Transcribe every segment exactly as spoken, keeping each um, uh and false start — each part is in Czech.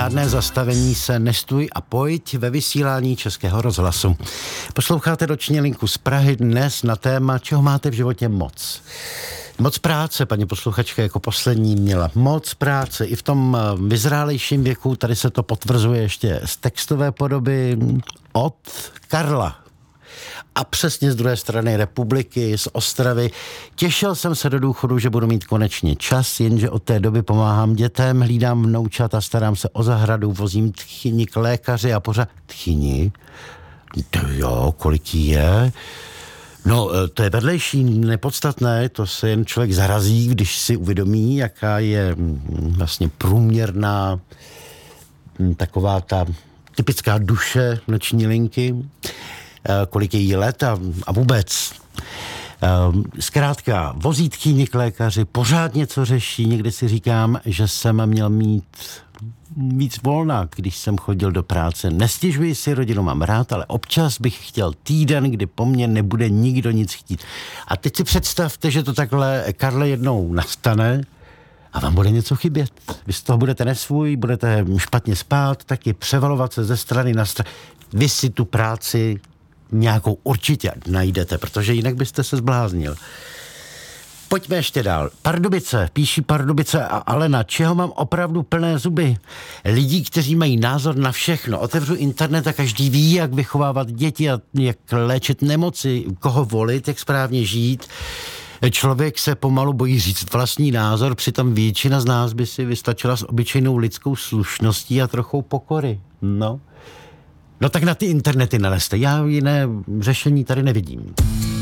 Žádné zastavení se, nestůj a pojď ve vysílání Českého rozhlasu. Posloucháte Roční linku z Prahy dnes na téma, čeho máte v životě moc. Moc práce, paní posluchačka jako poslední měla moc práce. I v tom vyzrálejším věku, tady se to potvrzuje ještě z textové podoby od Karla. A přesně z druhé strany republiky, z Ostravy. Těšil jsem se do důchodu, že budu mít konečně čas, jenže od té doby pomáhám dětem, hlídám vnoučata, starám se o zahradu, vozím tchyni k lékaři a pořád... Tchyni? To jo, kolik jí je? No, to je vedlejší, nepodstatné, to se jen člověk zarazí, když si uvědomí, jaká je vlastně průměrná taková ta typická duše Noční linky, kolik je jí let a, a vůbec. Zkrátka, vozí tchýni k lékaři, pořád něco řeší, někdy si říkám, že jsem měl mít víc volna, když jsem chodil do práce. Nestěžuji si, rodinu mám rád, ale občas bych chtěl týden, kdy po mně nebude nikdo nic chtít. A teď si představte, že to takhle, Karle, jednou nastane a vám bude něco chybět. Vy z toho budete nesvůj, budete špatně spát, taky převalovat se ze strany na stranu. Vy si tu práci nějakou určitě najdete, protože jinak byste se zbláznil. Pojďme ještě dál. Pardubice, píší Pardubice a Alena, čeho mám opravdu plné zuby? Lidí, kteří mají názor na všechno. Otevřu internet a každý ví, jak vychovávat děti a jak léčit nemoci, koho volit, jak správně žít. Člověk se pomalu bojí říct vlastní názor, přitom většina z nás by si vystačila s obyčejnou lidskou slušností a trochou pokory. No. No tak na ty internety nalezte. Já jiné řešení tady nevidím.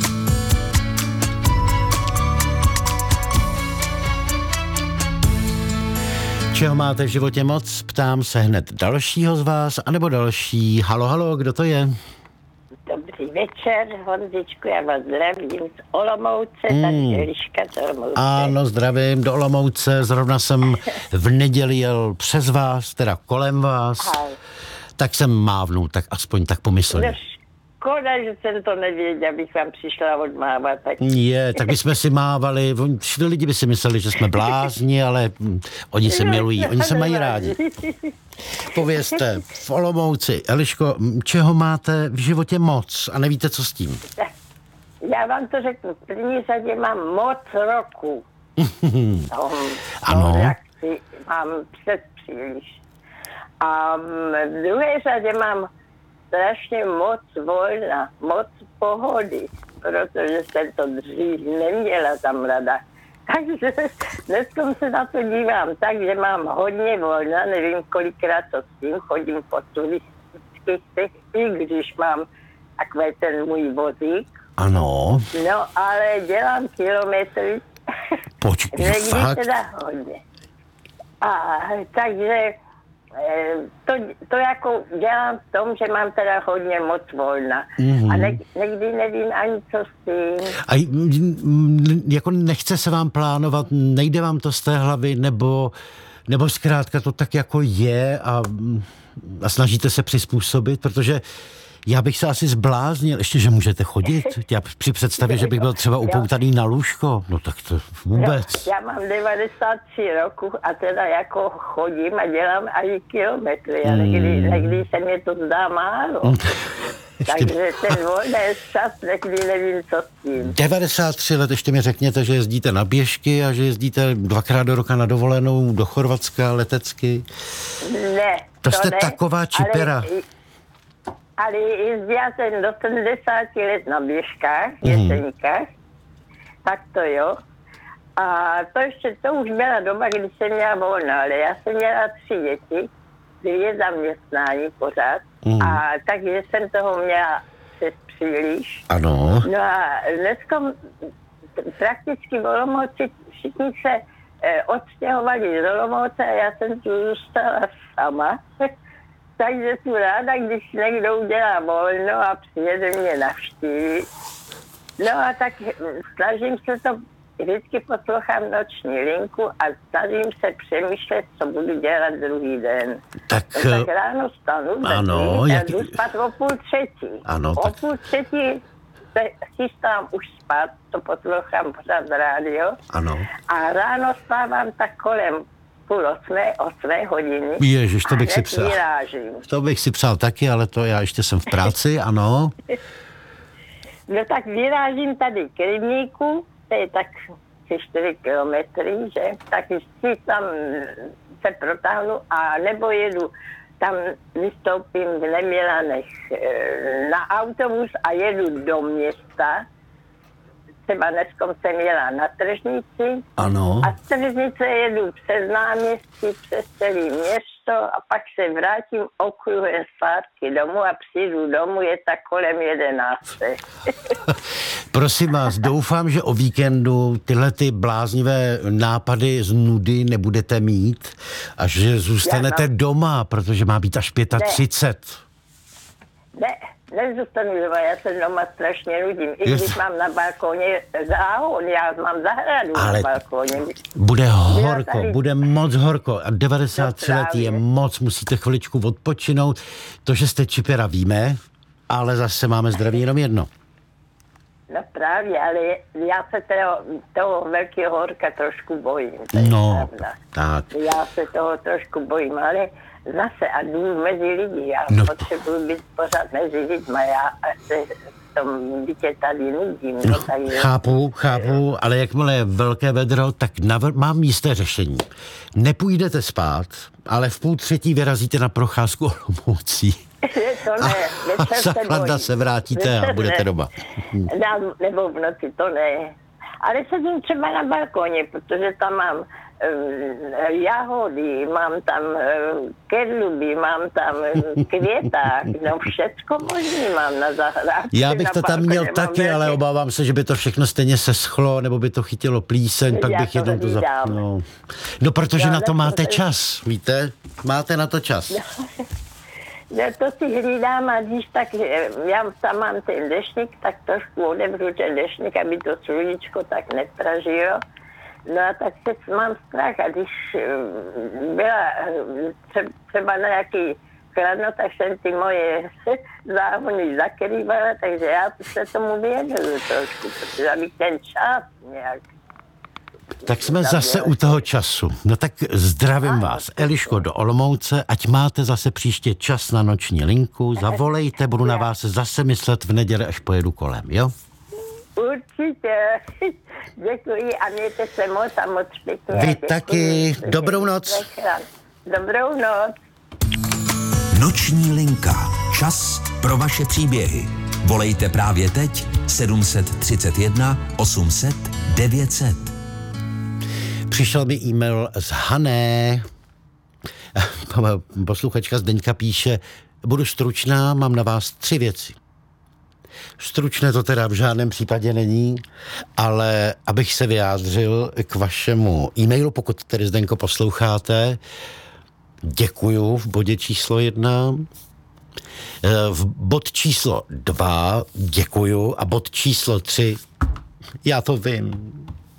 Čeho máte v životě moc? Ptám se hned dalšího z vás, anebo další. Halo, halo, kdo to je? Dobrý večer, Honzičku, já vás zdravím z Olomouce, mm. tady Eliška z Olomouce. Ano, zdravím do Olomouce, zrovna jsem v neděli jel přes vás, teda kolem vás. Aha. Tak jsem mávnul, tak aspoň tak pomyslel. No škoda, že jsem to nevěděl, abych vám přišla odmávat. Tak... Je, tak bychom si mávali, lidi by si mysleli, že jsme blázni, ale oni se milují, oni se mají rádi. Povězte, v Olomouci, Eliško, čeho máte v životě moc a nevíte, co s tím? Já vám to řeknu, v první řadě mám moc roku. Tom, ano. Reakci mám přes příliš. A v druhé řadě mám strašně moc volna, moc pohody, protože jsem to dřív neměla tam rada. Takže dneska se na to dívám tak, že mám hodně volna, nevím kolikrát to s tím, chodím po turistických cestách, když mám takový ten můj vozík. Ano. No, ale dělám kilometry. Počkej, fakt? Teda hodně. A takže To, to jako dělám v tom, že mám teda hodně moc volna. Mm-hmm. A ne, někdy nevím ani co s tím. A jako nechce se vám plánovat, nejde vám to z té hlavy, nebo, nebo zkrátka to tak jako je a, a snažíte se přizpůsobit, protože já bych se asi zbláznil, ještě, že můžete chodit. Já při představě, že bych byl třeba upoutaný na lůžko. No tak to vůbec. Já mám devadesát tři roku a teda jako chodím a dělám i kilometry. A někdy, někdy se mi to zdá málo. Takže ten volný čas, někdy nevím, co s tím. devadesát tři let, ještě mi řekněte, že jezdíte na běžky a že jezdíte dvakrát do roka na dovolenou do Chorvatska letecky. Ne, to, to jste ne, taková čipera. Ale... Ale jezdila jsem do sedmdesáti let na běžkách, jeseníkách, tak to jo. A to ještě, to už byla doba, kdy jsem měla volno, ale já jsem měla tři děti, dvě zaměstnání pořád, mm. a takže jsem toho měla přes příliš. Ano. No a dneska prakticky v Olomouci všichni se eh, odstěhovali z Olomouce a já jsem tu zůstala sama. Takže tu ráda, když někdo udělá volno a přijede mě navštívit. No a tak snažím se to, vždycky poslouchám Noční linku a snažím se přemýšlet, co budu dělat druhý den. Tak, no, tak ráno stanu, ano, tak jak... jdu spát o půl třetí. Ano, o tak... půl třetí se chystám už spát, to poslouchám pořád rádio. Ano. A ráno spávám tak kolem půl osmé, osmé hodiny. Ježiš, to bych si přál. Vyrážím. To bych si přál taky, ale to já ještě jsem v práci, ano. No tak vyrážím tady k rybníku, to je tak tři čtyři kilometry, že? Tak si tam se protáhnu a nebo jedu, tam vystoupím v Nemilanech na autobus a jedu do města. Třeba dneskom jsem jela na tržnici. Ano. A z tržnice jedu přes náměstí, přes celé město a pak se vrátím okruhem zpátky domů a přijdu domů, je tak kolem jedenácté. Prosím vás, doufám, že o víkendu tyhle ty bláznivé nápady z nudy nebudete mít a že zůstanete mám... doma, protože má být až třicet pět. Ne. Ne, nezůstanu doma, já se doma strašně nudím. I když mám na balkóně záhon, já mám zahradu ale na balkóně. Bude horko, tady... bude moc horko. A devadesát tři let je moc, musíte chviličku odpočinout. To, že jste čipera, víme, ale zase máme zdraví jenom jedno. No právě, ale já se toho, toho velkého horka trošku bojím. No, tak. Já se toho trošku bojím, ale zase a jdu mezi lidi. Já no. potřebuji být pořád mezi lidma. Já se v tom bytě tady nudím. No, takže... Chápu, chápu, ale jakmile je velké vedro, tak navr- mám jisté řešení. Nepůjdete spát, ale v půl třetí vyrazíte na procházku Olomoucí. To ne, a za chlada se vrátíte a budete doma. Dám, nebo v noci, to ne. Ale sedím třeba na balkóně, protože tam mám um, jahody, mám tam um, kedluby, mám tam um, květák, no všecko možný mám na zahrádce. Já bych to tam měl taky, velký... ale obávám se, že by to všechno stejně seschlo, nebo by to chytilo plíseň, pak Já bych to jednou to za... No. no, protože no, na to máte to... čas, víte? Máte na to čas. No to si hlídám a když tak, já tam mám ten dešník, tak trošku odebru ten dešník, aby to sluníčko tak nepražilo. No a tak se mám strach a když byla třeba na nějaký kladno, tak jsem ty moje záhony zakrývala, takže já se tomu věnuju trošku, protože aby ten čas nějak... Tak jsme zase u toho času. No tak zdravím vás, Eliško, do Olomouce, ať máte zase příště čas na noční linku, zavolejte, budu na vás zase myslet v neděli, až pojedu kolem, jo? Určitě. Děkuji a mějte se moc a moc pěkně. Vy taky. Dobrou noc. Dobrou noc. Noční linka. Čas pro vaše příběhy. Volejte právě teď sedm tři jedna osm set devět set. Přišel mi e-mail z Hané. Posluchačka Zdeňka píše, budu stručná, mám na vás tři věci. Stručné to teda v žádném případě není, ale abych se vyjádřil k vašemu e-mailu, pokud tedy Zdenko posloucháte, děkuju v bodě číslo jedna. V bod číslo dva děkuju a bod číslo tři, já to vím.